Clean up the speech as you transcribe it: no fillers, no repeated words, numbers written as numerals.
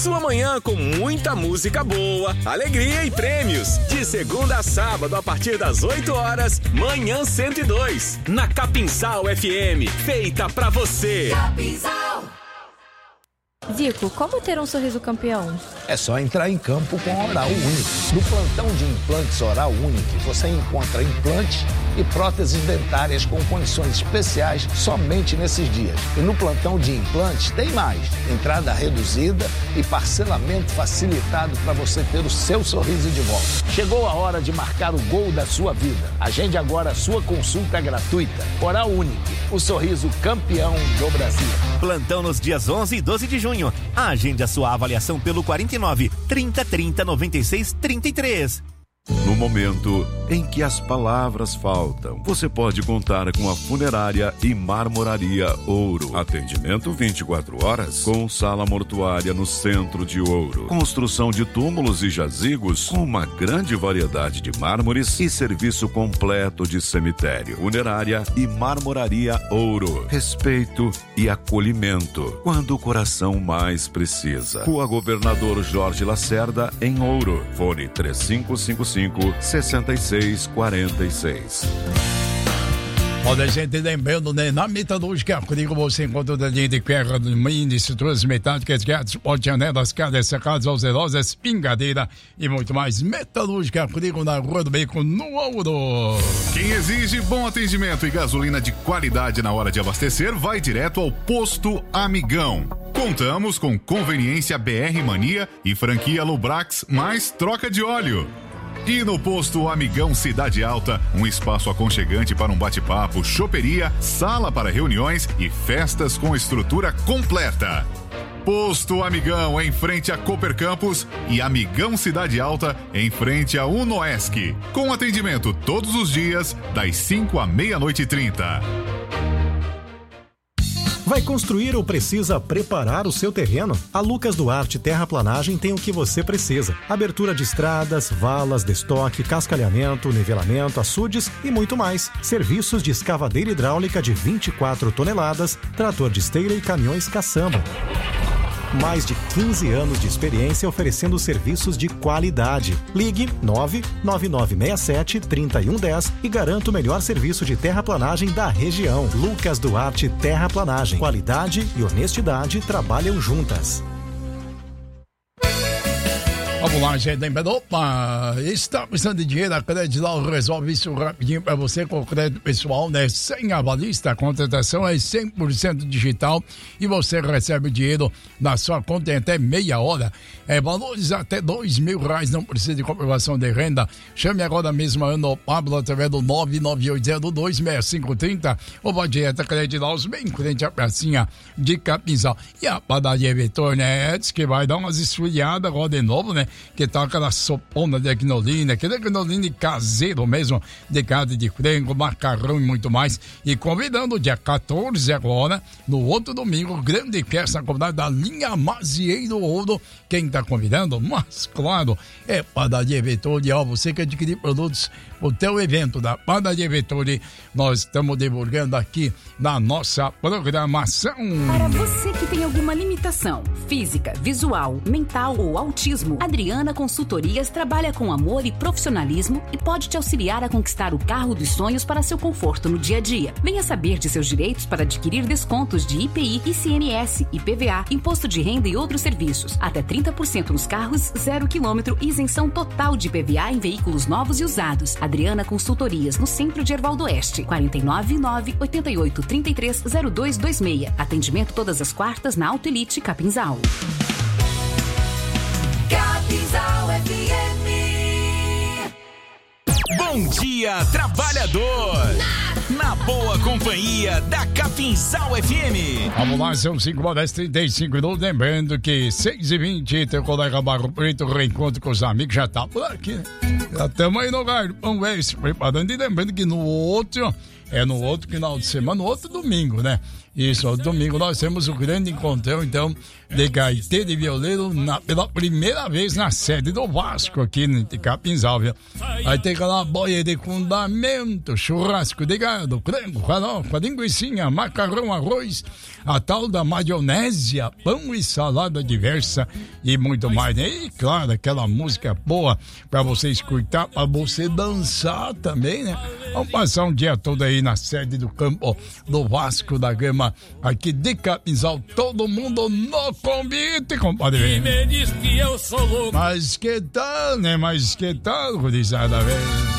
sua manhã com muita música boa, alegria e prêmios. De segunda a sábado, a partir das 8 horas, Manhã 102. Na Capinzal FM, feita pra você. Capinzal. Zico, como ter um sorriso campeão? É só entrar em campo com Oral Unique. No plantão de implantes Oral Unique, você encontra implantes e próteses dentárias com condições especiais somente nesses dias. E no plantão de implantes tem mais. Entrada reduzida e parcelamento facilitado para você ter o seu sorriso de volta. Chegou a hora de marcar o gol da sua vida. Agende agora a sua consulta gratuita. Oral Unique, o sorriso campeão do Brasil. Plantão nos dias 11 e 12 de junho. Agende a sua avaliação pelo 49 30 30 96 33. No momento em que as palavras faltam, você pode contar com a Funerária e Marmoraria Ouro. Atendimento 24 horas, com sala mortuária no centro de Ouro. Construção de túmulos e jazigos com uma grande variedade de mármores e serviço completo de cemitério. Funerária e Marmoraria Ouro. Respeito e acolhimento quando o coração mais precisa. Rua Governador Jorge Lacerda, em Ouro. Fone 3555-6646. Olha, gente, lembrando, né? Na Metalúrgica Comigo você encontra o linha de ferro, mini, estruturas metálicas, gatos, porte-janelas, calhas, sacadas, alcerosas, pingadeira e muito mais. Metalúrgica Comigo na Rua do Bacon, no Ouro. Quem exige bom atendimento e gasolina de qualidade na hora de abastecer, vai direto ao Posto Amigão. Contamos com conveniência BR Mania e franquia Lubrax, mais troca de óleo. E no Posto Amigão Cidade Alta, um espaço aconchegante para um bate-papo, choperia, sala para reuniões e festas com estrutura completa. Posto Amigão, em frente a Cooper Campus, e Amigão Cidade Alta, em frente a Unoesc. Com atendimento todos os dias, das 5 à meia-noite e 30. Vai construir ou precisa preparar o seu terreno? A Lucas Duarte Terraplanagem tem o que você precisa. Abertura de estradas, valas, destoque, cascalhamento, nivelamento, açudes e muito mais. Serviços de escavadeira hidráulica de 24 toneladas, trator de esteira e caminhões caçamba. Mais de 15 anos de experiência oferecendo serviços de qualidade. Ligue 99967-3110 e garanta o melhor serviço de terraplanagem da região. Lucas Duarte Terraplanagem. Qualidade e honestidade trabalham juntas. Vamos lá, gente. Opa, está precisando de dinheiro? A Credital resolve isso rapidinho para você com crédito pessoal, né? Sem avalista, a contratação é 100% digital e você recebe o dinheiro na sua conta em até meia hora. Valores até R$2.000, não precisa de comprovação de renda. Chame agora mesmo a Ana Pablo através do 998026530 ou vai direto a Credital, bem em frente à pracinha de Capinzal. E a padaria Vitor, né? Diz que vai dar umas esfriadas agora de novo, né? Que tá aquela sopona de quinolina, aquele quinolina caseiro mesmo, de carne de frango, macarrão e muito mais. E convidando dia 14 agora, no outro domingo, grande festa na comunidade da linha Mazieiro Ouro. Quem tá convidando? Mas, claro, é Padaria Vettori. Ó, você que adquirir produtos o teu evento da Padaria Vettori, nós estamos divulgando aqui na nossa programação. Para você que tem alguma limitação física, visual, mental ou autismo, Adriana Consultorias trabalha com amor e profissionalismo e pode te auxiliar a conquistar o carro dos sonhos para seu conforto no dia a dia. Venha saber de seus direitos para adquirir descontos de IPI, ICMS, IPVA, Imposto de Renda e outros serviços. Até 30% nos carros 0 km e isenção total de IPVA em veículos novos e usados. Adriana Consultorias, no centro de Ervaldo Oeste, 499-8833-0226. Atendimento todas as quartas na Auto Elite Capinzal. Capinzal FM. Bom dia, trabalhador! Na boa companhia da Capinzal FM. Vamos lá, são 5:35 minutos. Lembrando que 6h20, teu colega Barro Preto, reencontro com os amigos, já tá por aqui, né? Já estamos aí no Galpão Oeste, preparando. E lembrando que no outro final de semana, no outro domingo, né? Isso, domingo nós temos o grande encontrão, então, de gaiteiro e violeiro pela primeira vez na sede do Vasco aqui em Capinzal, viu? Aí tem aquela boia de fundamento, churrasco de gado, frango, farofa, linguicinha, macarrão, arroz, a tal da maionésia, pão e salada diversa e muito mais, né? E claro, aquela música boa pra você escutar, pra você dançar também, né? Vamos passar um dia todo aí na sede do campo do Vasco da Gama, aqui de Capinzal, todo mundo no convite, compadre. Mas que tal, né? Mas que tal, gurizada, velho?